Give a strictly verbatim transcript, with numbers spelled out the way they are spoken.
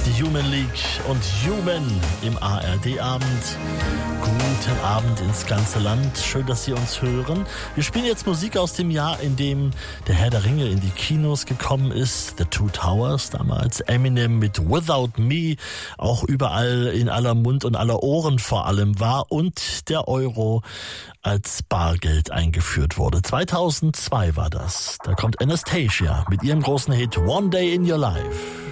Die Human League und Human im A R D-Abend. Guten Abend ins ganze Land. Schön, dass Sie uns hören. Wir spielen jetzt Musik aus dem Jahr, in dem der Herr der Ringe in die Kinos gekommen ist. The Two Towers damals. Eminem mit Without Me auch überall in aller Mund und aller Ohren vor allem war. Und der Euro als Bargeld eingeführt wurde. zweitausendzwei war das. Da kommt Anastasia mit ihrem großen Hit One Day in Your Life.